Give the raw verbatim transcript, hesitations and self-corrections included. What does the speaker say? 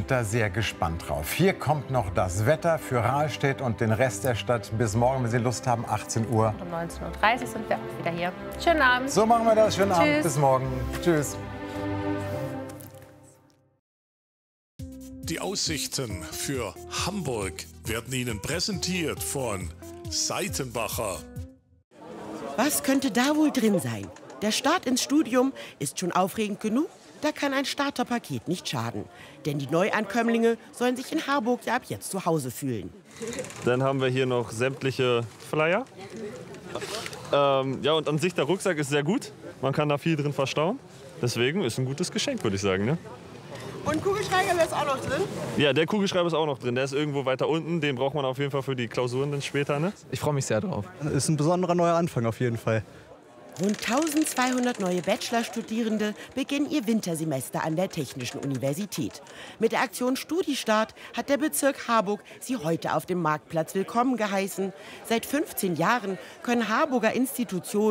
sind da sehr gespannt drauf. Hier kommt noch das Wetter für Rahlstedt und den Rest der Stadt bis morgen, wenn Sie Lust haben, achtzehn Uhr. Und um neunzehn Uhr dreißig sind wir auch wieder hier. Schönen Abend. So machen wir das. Schönen Tschüss. Abend. Bis morgen. Tschüss. Die Aussichten für Hamburg werden Ihnen präsentiert von Seitenbacher. Was könnte da wohl drin sein? Der Start ins Studium ist schon aufregend genug. Da kann ein Starterpaket nicht schaden. Denn die Neuankömmlinge sollen sich in Harburg ja ab jetzt zu Hause fühlen. Dann haben wir hier noch sämtliche Flyer. Ähm, ja, und an sich der Rucksack ist sehr gut. Man kann da viel drin verstauen. Deswegen ist ein gutes Geschenk, würde ich sagen. Ne? Und Kugelschreiber ist auch noch drin? Ja, der Kugelschreiber ist auch noch drin. Der ist irgendwo weiter unten. Den braucht man auf jeden Fall für die Klausuren dann später. Ne? Ich freue mich sehr drauf. Ist ein besonderer neuer Anfang auf jeden Fall. Rund tausendzweihundert neue Bachelorstudierende beginnen ihr Wintersemester an der Technischen Universität. Mit der Aktion Studistart hat der Bezirk Harburg sie heute auf dem Marktplatz willkommen geheißen. Seit fünfzehn Jahren können Harburger Institutionen